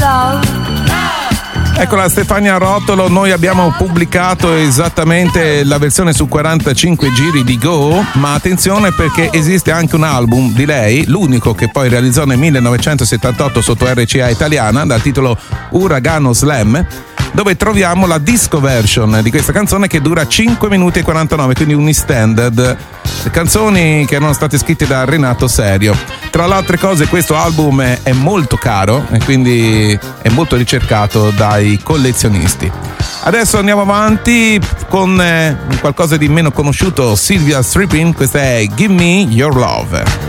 Eccola Stefania Rotolo, noi abbiamo pubblicato esattamente la versione su 45 giri di Go, ma attenzione perché esiste anche un album di lei, l'unico che poi realizzò nel 1978 sotto RCA italiana, dal titolo Uragano Slam, dove troviamo la disco version di questa canzone che dura 5 minuti e 49, quindi un standard. Canzoni che erano state scritte da Renato Serio. Tra le altre cose questo album è molto caro e quindi è molto ricercato dai collezionisti. Adesso andiamo avanti con qualcosa di meno conosciuto, Sylvia Stripping, questa è Give Me Your Love.